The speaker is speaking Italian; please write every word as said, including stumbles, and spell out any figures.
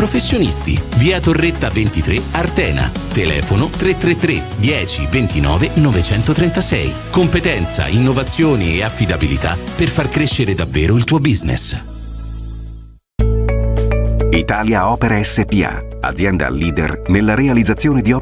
professionisti. Via Torretta ventitré, Artena. Telefono tre tre tre dieci ventinove novecentotrentasei. Competenza, innovazioni e affidabilità per far crescere davvero il tuo business. Italia Opere S P A, azienda leader nella realizzazione di opere